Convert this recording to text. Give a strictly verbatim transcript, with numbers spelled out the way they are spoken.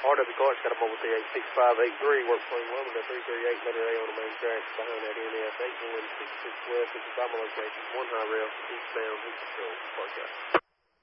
R W Clark's got a mobile T eight six five eight three, work between Wilmington three thirty-eight, letter A on the main track, behind that N S eight one six six west, this is my location, one high rail, eastbound, east control, park out.